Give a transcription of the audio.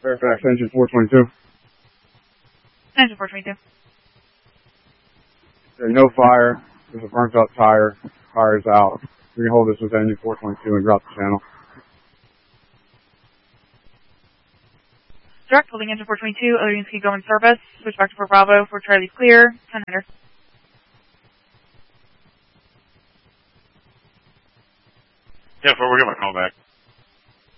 Fairfax, engine 422. Engine 422. There's no fire. There's a burnt out tire. Fire's out. We can hold this with engine 422 and drop the channel. Direct, holding engine 422, other units keep going service. Switch back to Fort Bravo for Charlie's clear. 1000. Yeah, we'll get my call back.